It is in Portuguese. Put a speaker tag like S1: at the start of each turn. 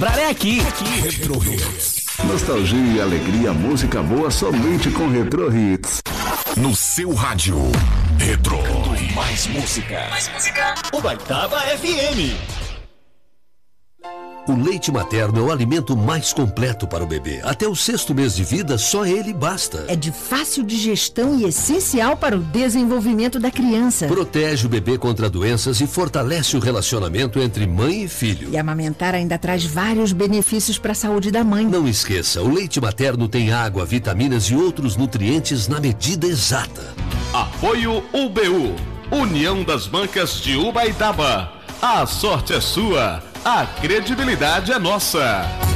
S1: É aqui.
S2: Retro Hits.
S3: Nostalgia e alegria, música boa somente com Retro Hits.
S2: No seu rádio. Retro. Mais música.
S1: Ubaitaba FM.
S4: O leite materno é o alimento mais completo para o bebê. Até o 6º mês de vida, só ele basta.
S5: É de fácil digestão e essencial para o desenvolvimento da criança.
S4: Protege o bebê contra doenças e fortalece o relacionamento entre mãe e filho.
S5: E amamentar ainda traz vários benefícios para a saúde da mãe.
S4: Não esqueça, o leite materno tem água, vitaminas e outros nutrientes na medida exata.
S6: Apoio UBU, União das Bancas de Ubaitaba. A sorte é sua, a credibilidade é nossa.